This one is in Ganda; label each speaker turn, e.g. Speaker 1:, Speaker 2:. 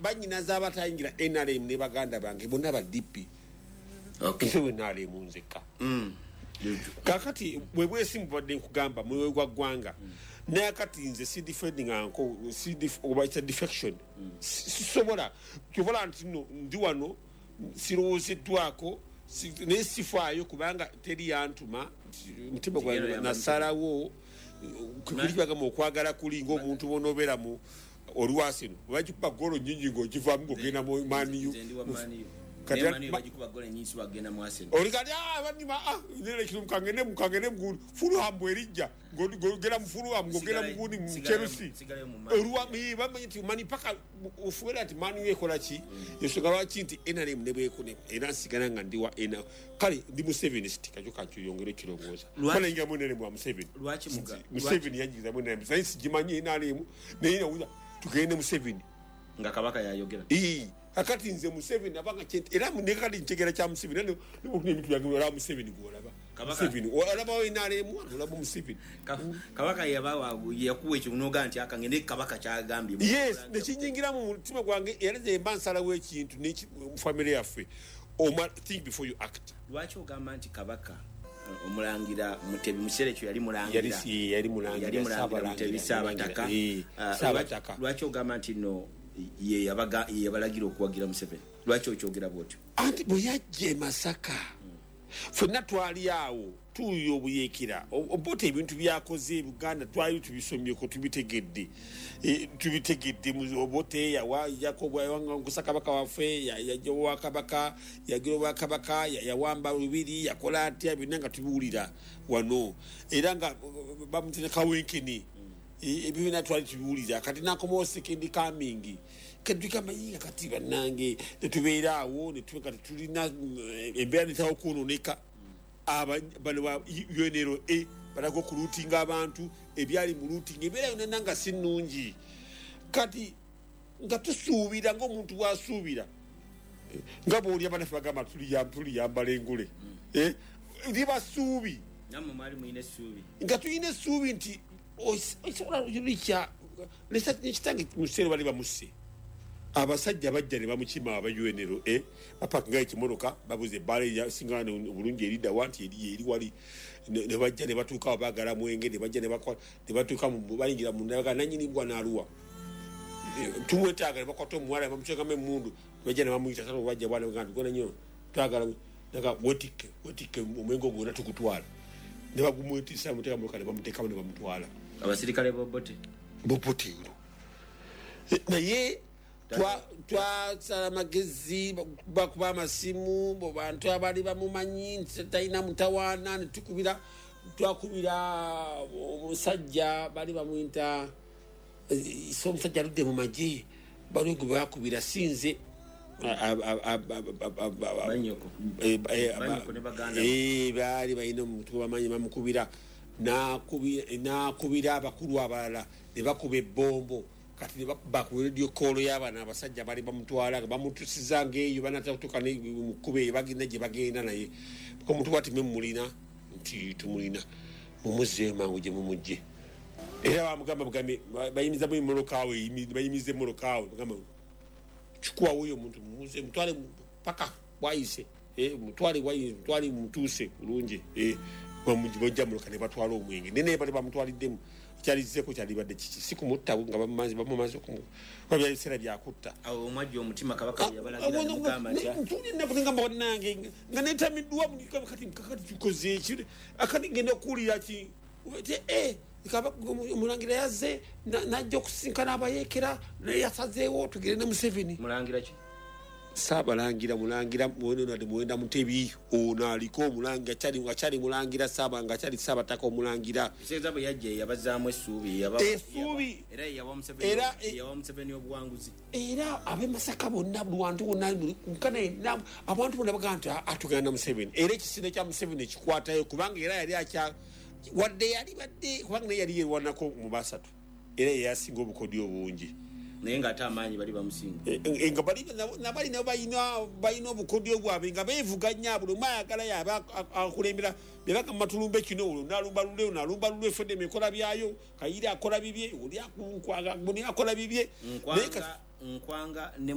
Speaker 1: banyina z'abatayingira NRM ne baganda bange bonna ba DP nsewe NRM nzeka kakati bwebwesi mbadde nkugamba mwewe gwa ggwanga naye kati nze si defending anko oba it's a defection sisobola kyobola nti no ndi wano sirowoozeddwako naye sifaayo kubanga teri yantuma mutima gwa nasalawo kulibagamba okwagala kuli ng'omuntu bonobeera mu olwasino bajikuba golo nyingi ng'ogivaamu ng'ogenda mu maniyu olikati abanyuma nerekirumukangene mugulu fuluhamu erijja ngogera mufuluhamu ngogera mugundi mu Chelsea bamanyi nti mani paka ofuera nti mani ekola ki yosoka lwaki nti NRM ne bwekune era nsigala nga ndiwa ena kale ndi Museveni sitika kyo kakyongere kirowooza kale nga NRM wa Museveni yanjiza mu NRM sayi sigimanyi NRM naye nawuza tugende Museveni
Speaker 2: nga kabaka yayogera
Speaker 1: akati nze Museveni abanga chente era nekati nchegera cha Museveni nane nibukune mitu yange era Museveni golaba Museveni olaba we nalemu olaba Museveni
Speaker 2: kabaka yabawa yakuwe kimunoga nti akangende kabaka kyagambye
Speaker 1: yes nekinyingira mu mutima gwange era ze mbansala we kintu ne family yaffe think before you act
Speaker 2: lwachi ogamba nti kabaka omulangira Mutebi Muserekyo yali mulangira
Speaker 1: yali mulangira
Speaker 2: Mutebi Sabataka lwachi ogamba nti no ye yabalagira okuwagira Museveni lwaki okyogera bwotyo
Speaker 1: anti bweyajje Masaka fenna twali awo tuyo obuyekera obote ebintu byakoze Buganda twali tubisomyeko tubitegedde obote yakobo yawanga ngusaka baka wafe yajowa kabaka yagiroba kabaka yawamba rubiri yakola atya binanga tubiwulira wano era nga bamutene kawenkeni ebibina twali tubiwulira kati nakomo second coming kadika mayinga kati banange netubeera awo netuka tulina embeera netawo kunoneka bano ba UNRO balago ku routing abantu ebyali mu routing embeera yonna nanga sinungi kati nga tusuubira ng'omuntu bwasuubira nga bw'oli abanafe bagamba tuliyambala engule libasuubi
Speaker 2: namwe mwali muyina essuubi
Speaker 1: nga tulina essuubi nti osobola licha nekitange museero bali bamusse abasajja bajja ne bamukima aba UNRO bapaka ekimotoka babuze bale ya singana bulungi erida wanti eri wali ne bajja ne batuuka bagala mwenge ne bajja ne batuuka mu bayingira mu ndaga nanyini bwa naluwa tumwetaaga ne bakwata omwala bamukyegame mundu bajja ne bamuyita sano bajja bwana ngandi gona nyo twagala daga wotike omwengo gwona tukutwala ne bagumwetisa muteka mulokale bamutekamu ne bamutwala
Speaker 2: abasirikale bobote
Speaker 1: naye twasala magezi bakuba amasimu bo bantu abali bamumanyi talina mutawaana netukubira twakubira omusajja bali bamuyita so omusajja aludde mu magye baligo bakubira sinze baali balina omuntu bamanyi bamukubira nakubira abakulu abalala ne bakuba ebbombo kati baku radio call y'abana abasajja bali bamutwala bamutusiza ngeyo banatatuka ne mukube bagenda gye bagenda naye ko muntu bati memulina nti tumulina mumuze mangu gye mumujje era bamugamba bugambe bayimiza mu molokawe bayimize molokawe bagamba chukua huyo muntu mumuze mutwale paka bwayise mutwale mutuse ulunje bamujja mulokane batwala omwenge nene bali bamutwaliddemu kyalizeko kyalibadde kiki siku mutta nga bamumaze okumu babya bisera byakutta
Speaker 2: awo omwajja omutima kabaka yabalagira mugamba nti
Speaker 1: tulina kuningamba wanange nga netamidwa kati tukoze ekire akati ngenda okuwulira ki omulangira yazze najja okusinkana abayekera naye yasazeewo tugende ne Museveni
Speaker 2: mulangira ki
Speaker 1: Sabalangira mulangira mwene muwenda Mutebi ono aliko omulangira kyali mulangira saba nga kyali saba taka omulangira
Speaker 2: sezabo yajje yabazaamu essuubi era yawa Museveni obuwanguzi
Speaker 1: era abe Masaka bonna bulwantu bonna nkane abantu bonna baganta atugana Museveni era ekisinde kya Museveni ekikwatayo kubanga era yali akya wadde yali badde kubanga yali yerwanako mu basatu era yasinga obukodi obungi
Speaker 2: naye nga atamanyi bali bamusinga
Speaker 1: nga bali nabali nabo bayina obukodi obwabe nga beevuganya buli mayagala yaba akulembera bebaka matulumbe kino olwo nalumba lule fedde mikola byayo kayira akola bibye oli akunkwaga buni akola bibye
Speaker 2: nkwanga